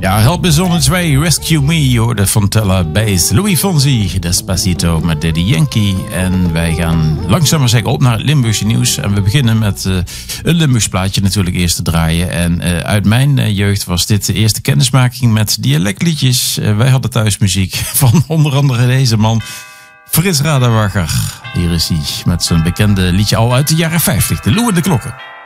Ja, Help is on its way, Rescue Me, hoorde Fontella Bass. Louis Fonsi, Despacito met Daddy Yankee. En wij gaan langzaam maar zeggen op naar het Limburgse nieuws. En we beginnen met een Limburgs plaatje natuurlijk eerst te draaien. En uit mijn jeugd was dit de eerste kennismaking met dialectliedjes. Wij hadden thuis muziek van onder andere deze man, Frits Raderwacher. Hier is hij met zijn bekende liedje al uit de jaren 50, De Loe en de Klokken.